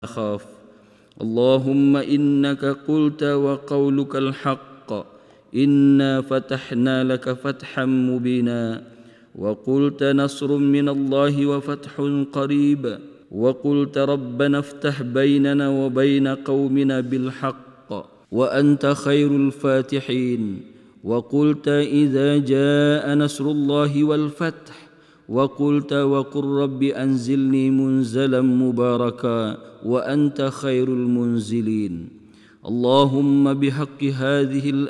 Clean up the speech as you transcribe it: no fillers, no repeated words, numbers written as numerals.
أخاف. اللهم إنك قلت وقولك الحق: إنا فتحنا لك فتحا مبينا. وقلت: نصر من الله وفتح قريب. وقلت: ربنا افتح بيننا وبين قومنا بالحق وأنت خير الفاتحين. وقلت: إذا جاء نصر الله والفتح. وقلت: وقل رب أنزلني منزلا مباركا وأنت خير المنزلين. اللهم بحق هذه